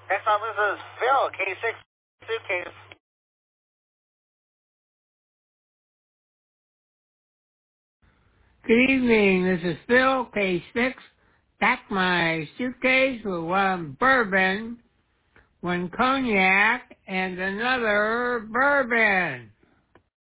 Exxon, this is Phil, K6 suitcase. Good evening. This is Phil, K6. Pack my suitcase with one bourbon, one cognac, and another bourbon.